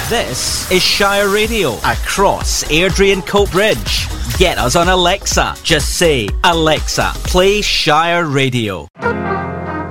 This is Shire Radio across Airdrie and Coatbridge. Get us on Alexa. Just say, Alexa, play Shire Radio.